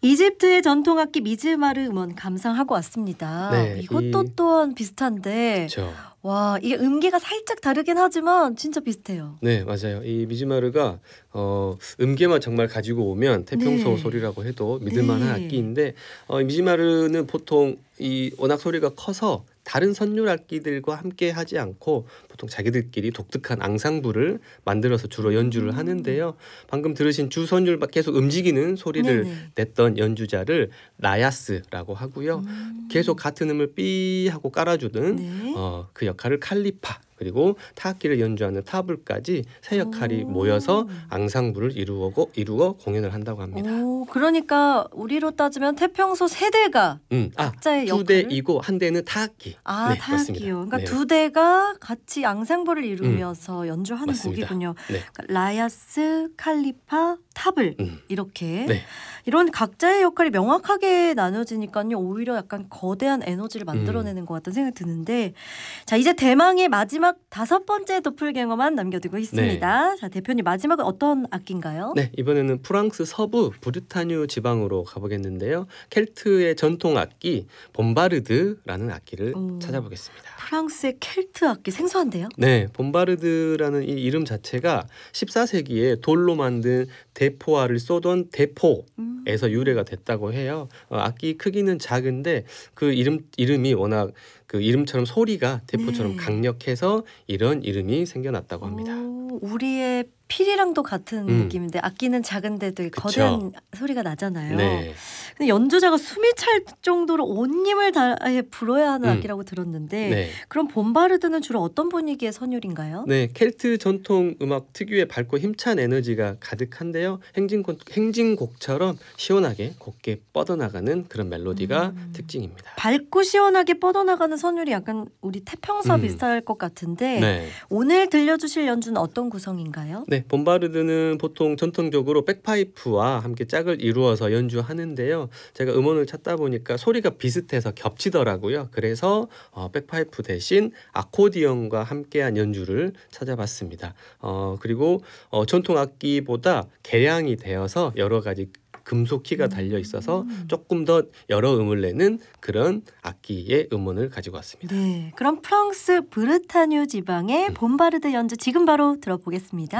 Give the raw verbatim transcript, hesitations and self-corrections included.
이집트의 전통악기 미즈마르 음원 감상하고 왔습니다. 네, 이것도 이- 또한 비슷한데 그렇죠. 와 이게 음계가 살짝 다르긴 하지만 진짜 비슷해요. 네, 맞아요. 이 미즈마르가 어, 음계만 정말 가지고 오면 태평소 네. 소리라고 해도 믿을만한 네. 악기인데 어, 이 미즈마르는 보통 이 워낙 소리가 커서 다른 선율 악기들과 함께 하지 않고 보통 자기들끼리 독특한 앙상블을 만들어서 주로 연주를 음. 하는데요. 방금 들으신 주 선율 계속 움직이는 소리를 네네. 냈던 연주자를 라야스라고 하고요. 음. 계속 같은 음을 삐 하고 깔아주는 네. 어, 그 역할을 칼리파, 그리고 타악기를 연주하는 타블까지 세 역할이 오. 모여서 앙상블을 이루고 이루어 공연을 한다고 합니다. 오, 그러니까 우리로 따지면 태평소 세 대가 음, 아, 각자의 두 역할을- 대이고 한 대는 타악기. 아 네, 맞습니다. 타악기요. 그러니까 네. 두 대가 같이 앙상블을 이루면서 연주하는 맞습니다. 곡이군요. 네. 그러니까 라야스, 칼리파, 타블 음. 이렇게 네. 이런 각자의 역할이 명확하게 나눠지니까요. 오히려 약간 거대한 에너지를 만들어내는 음. 것 같다는 생각이 드는데 자 이제 대망의 마지막 다섯 번째 도플갱어만 남겨두고 있습니다. 자 대표님 마지막은 어떤 악기인가요? 네, 이번에는 프랑스 서부 브르타뉴 지방으로 가보겠는데요. 켈트의 전통 악기 봄바르드라는 악기를 오. 찾아보겠습니다. 프랑스의 켈트 악기 생소한데요? 네, 봄바르드라는 이 이름 자체가 십사 세기에 돌로 만든 대포알을 쏘던 대포 음. 에서 유래가 됐다고 해요. 어, 악기 크기는 작은데 그 이름 이름이 워낙 그 이름처럼 소리가 대포처럼 네. 강력해서 이런 이름이 생겨났다고 합니다. 오, 우리의 필이랑도 같은 음. 느낌인데 악기는 작은데 되게 그쵸. 거대한 소리가 나잖아요. 네, 근데 연주자가 숨이 찰 정도로 온 힘을 다해 불어야 하는 음. 악기라고 들었는데 네, 그럼 봄바르드는 주로 어떤 분위기의 선율인가요? 네. 켈트 전통 음악 특유의 밝고 힘찬 에너지가 가득한데요. 행진곡 행진곡처럼 시원하게 곱게 뻗어나가는 그런 멜로디가 음. 특징입니다. 밝고 시원하게 뻗어나가는 선율이 약간 우리 태평서 음. 비슷할 것 같은데 네. 오늘 들려주실 연주는 어떤 구성인가요? 네, 봄바르드는 보통 전통적으로 백파이프와 함께 짝을 이루어서 연주하는데요. 제가 음원을 찾다 보니까 소리가 비슷해서 겹치더라고요. 그래서 어, 백파이프 대신 아코디언과 함께한 연주를 찾아봤습니다. 어, 그리고 어, 전통 악기보다 개량이 되어서 여러 가지 금속 키가 달려 있어서 음. 조금 더 여러 음을 내는 그런 악기의 음원을 가지고 왔습니다. 네, 그럼 프랑스 브르타뉴 지방의 봄바르드 연주 지금 바로 들어보겠습니다.